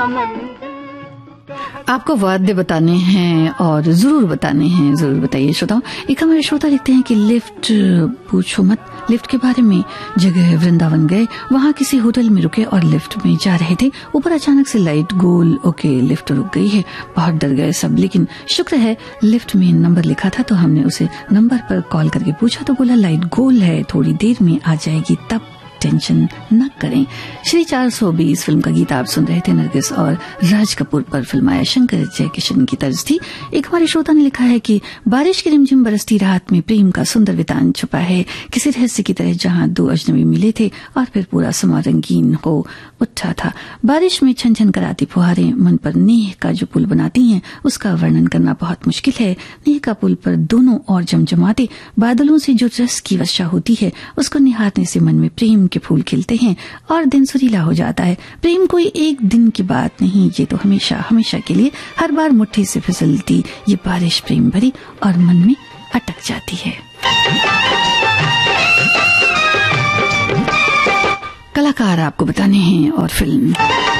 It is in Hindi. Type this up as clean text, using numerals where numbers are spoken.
आपको वाद्य बताने हैं और जरूर बताने हैं, जरूर बताइए श्रोताओं। एक हमारे श्रोता लिखते हैं कि लिफ्ट पूछो मत, लिफ्ट के बारे में। जगह वृंदावन गए, वहां किसी होटल में रुके और लिफ्ट में जा रहे थे। ऊपर अचानक से लाइट गोल, ओके लिफ्ट रुक गई है। बहुत डर गए सब, लेकिन शुक्र है लिफ्ट में नंबर लिखा था तो हमने उसे नंबर पर कॉल करके पूछा तो बोला लाइट गोल है, थोड़ी देर में आ जाएगी, तब टेंशन न करें। श्री 420 फिल्म का गीत आप सुन रहे थे। नरगिस और राज कपूर पर फिल्माया, शंकर जयकिशन की तर्ज थी। एक हमारे श्रोता ने लिखा है कि बारिश की रिमझिम बरसती रात में प्रेम का सुंदर वितान छुपा है, किसी रहस्य की तरह जहां दो अजनबी मिले थे और फिर पूरा समा रंगीन हो उठा था। बारिश में छन छन कराती फुहारें मन पर नेह का जो पुल बनाती हैं, उसका वर्णन करना बहुत मुश्किल है। नेह का पुल पर दोनों और जमजमाते बादलों से जो रस की वर्षा होती है, उसको निहारने से मन में प्रेम के फूल खिलते हैं और दिन सुरीला हो जाता है। प्रेम कोई एक दिन की बात नहीं, ये तो हमेशा हमेशा के लिए, हर बार मुट्ठी से फिसलती ये बारिश प्रेम भरी और मन में अटक जाती है। कलाकार आपको बताने हैं और फिल्म